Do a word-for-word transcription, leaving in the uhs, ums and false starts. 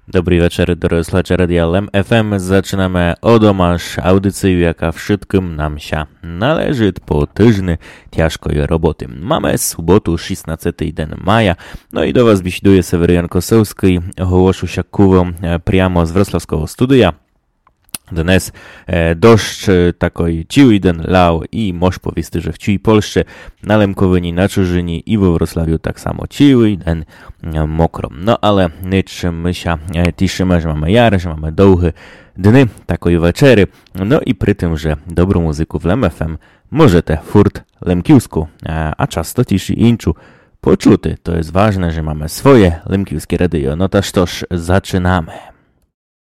Добрий вечір, дорогі слухачі Радіо Л М Ф М. Zaczynamy odomaż audycję, jaka wszystkim nam się należy po tyżny ciężkiej roboty. Mamy sobotu, szesnastego maja, no i do was bisiduje Seweryjan Kosowski, ogłoszył się kuwą priamo z wrocławskiego studia. Dnes e, dość e, takoj ciły den lał i moż powiesty, że w ciui Polsce na Lemkowyni, na Czyżyni i we Wrocławiu tak samo ciły den e, mokro. No ale nic my się e, tiszymy, że mamy jary, że mamy długie dny, takoj wieczery. No i przy tym, że dobrą muzyku w L M F M możecie furt lemkiusku, a, a często też i inczu poczuty. To jest ważne, że mamy swoje lemkiuskie radio. No to toż zaczynamy.